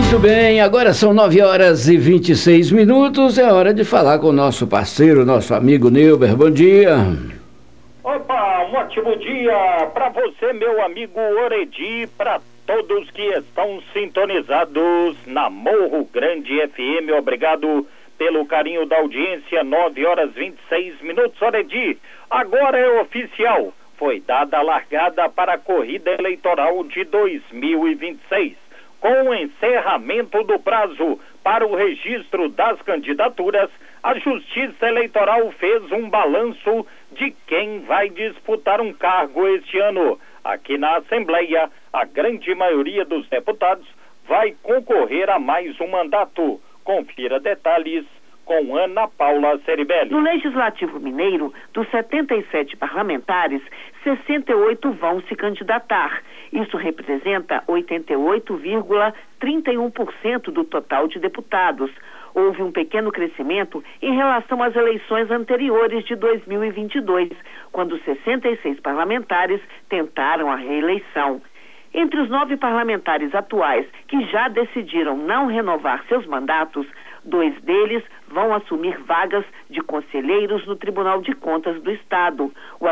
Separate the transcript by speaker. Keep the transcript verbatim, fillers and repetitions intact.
Speaker 1: Muito bem, agora são nove horas e vinte e seis minutos, é hora de falar com o nosso parceiro, nosso amigo Neuber. Bom dia.
Speaker 2: Opa, um ótimo dia para você, meu amigo Oredi, para todos que estão sintonizados na Morro Grande F M. Obrigado pelo carinho da audiência. Nove horas e vinte e seis minutos, Oredi. Agora é oficial, foi dada a largada para a corrida eleitoral de dois mil e vinte e seis. Com o encerramento do prazo para o registro das candidaturas, a Justiça Eleitoral fez um balanço de quem vai disputar um cargo este ano. Aqui na Assembleia, a grande maioria dos deputados vai concorrer a mais um mandato. Confira detalhes com Ana Paula Ceribelli.
Speaker 3: No Legislativo Mineiro, dos setenta e sete parlamentares, sessenta e oito vão se candidatar. Isso representa oitenta e oito vírgula trinta e um por cento do total de deputados. Houve um pequeno crescimento em relação às eleições anteriores de dois mil e vinte e dois, quando sessenta e seis parlamentares tentaram a reeleição. Entre os nove parlamentares atuais que já decidiram não renovar seus mandatos, dois deles vão assumir vagas de conselheiros no Tribunal de Contas do Estado. O